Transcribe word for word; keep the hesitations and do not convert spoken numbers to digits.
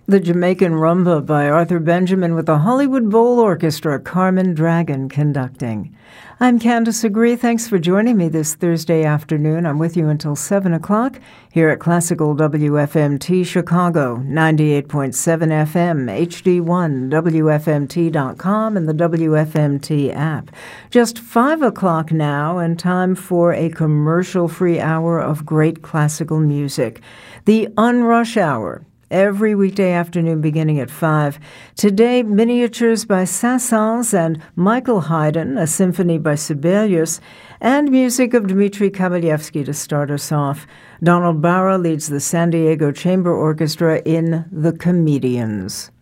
The Jamaican Rumba by Arthur Benjamin with the Hollywood Bowl Orchestra, Carmen Dragon conducting. I'm Candace Agree. Thanks for joining me this Thursday afternoon. I'm with you until seven o'clock here at Classical W F M T Chicago, ninety-eight point seven F M, H D one, W F M T dot com, and the W F M T app. Just five o'clock now, and time for a commercial-free hour of great classical music. The Unrush Hour. Every weekday afternoon beginning at five. Today, miniatures by Saint-Saëns and Michael Haydn, a symphony by Sibelius, and music of Dmitri Kabalevsky to start us off. Donald Barra leads the San Diego Chamber Orchestra in The Comedians.